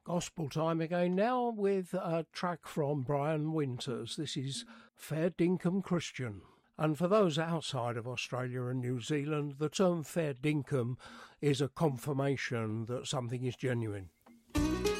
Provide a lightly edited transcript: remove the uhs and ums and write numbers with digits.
Gospel time again now with a track from Brian Winters. This is Fair Dinkum Christian. And for those outside of Australia and New Zealand, the term fair dinkum is a confirmation that something is genuine.